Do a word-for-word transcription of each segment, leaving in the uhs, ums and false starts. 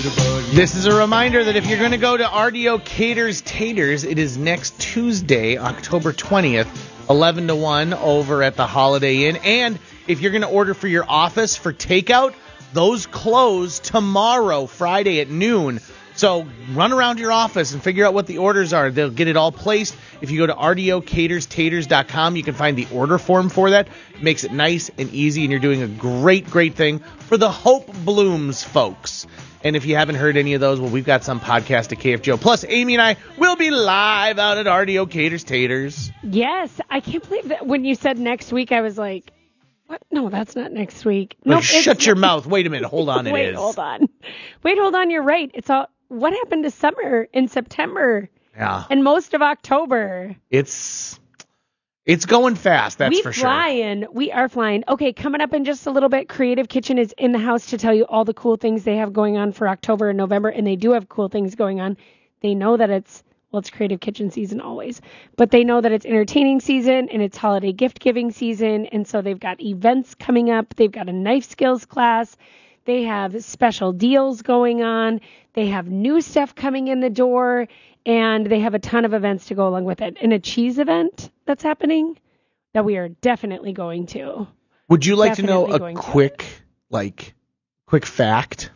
This is a reminder that if you're going to go to R D O Caters Taters, it is next Tuesday, October twentieth, eleven to one over at the Holiday Inn. And if you're going to order for your office for takeout, those close tomorrow, Friday at noon. So run around your office and figure out what the orders are. They'll get it all placed. If you go to R D O caters taters dot com, you can find the order form for that. It makes it nice and easy, and you're doing a great, great thing for the Hope Blooms folks. And if you haven't heard any of those, well, we've got some podcast at K F G O. Plus, Amy and I will be live out at R D O Caters Taters. Yes. I can't believe that when you said next week, I was like, what? No, that's not next week. No, nope, shut your mouth. Wait a minute. Hold on. It Wait, is. hold on. Wait, hold on. You're right. It's all. What happened to summer in September? Yeah. And most of October. It's it's going fast, that's we for flying. sure. We are flying. Okay, coming up in just a little bit, Creative Kitchen is in the house to tell you all the cool things they have going on for October and November, and they do have cool things going on. They know that it's, well, it's Creative Kitchen season always, but they know that it's entertaining season and it's holiday gift giving season, and so they've got events coming up. They've got a knife skills class. They have special deals going on. They have new stuff coming in the door, and they have a ton of events to go along with it. And a cheese event that's happening that we are definitely going to. Would you like Definitely to know a going to. quick, like, quick fact?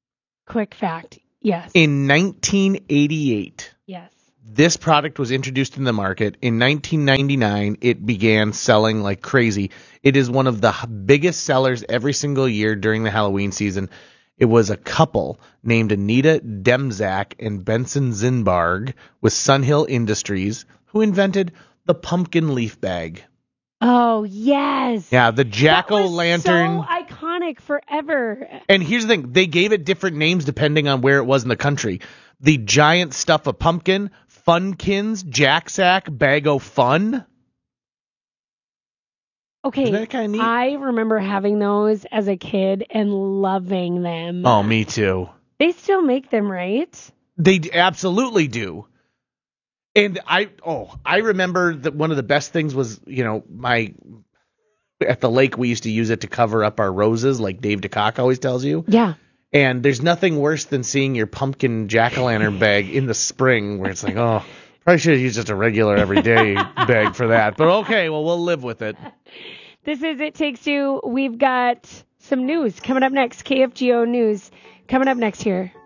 Quick fact. Yes. In nineteen eighty-eight, Yes. this product was introduced in the market. In nineteen ninety-nine, it began selling like crazy. It is one of the h- biggest sellers every single year during the Halloween season. It was a couple named Anita Demzak and Benson Zinbarg with Sunhill Industries who invented the pumpkin leaf bag. Oh, yes. Yeah, the That was jack-o'-lantern. so iconic forever. And here's the thing. They gave it different names depending on where it was in the country. The giant stuff of pumpkin, Funkins, Jack Sack, Bag o' Fun. Okay, Isn't that kinda neat? I remember having those as a kid and loving them. Oh, me too. They still make them, right? They d- absolutely do. And I, oh, I remember that one of the best things was, you know, my, at the lake, we used to use it to cover up our roses, like Dave DeCock always tells you. Yeah. And there's nothing worse than seeing your pumpkin jack-o'-lantern bag in the spring where it's like, oh, probably should have used just a regular everyday bag for that. But okay, well, we'll live with it. This is It Takes Two. We've got some news coming up next. K F G O News coming up next here.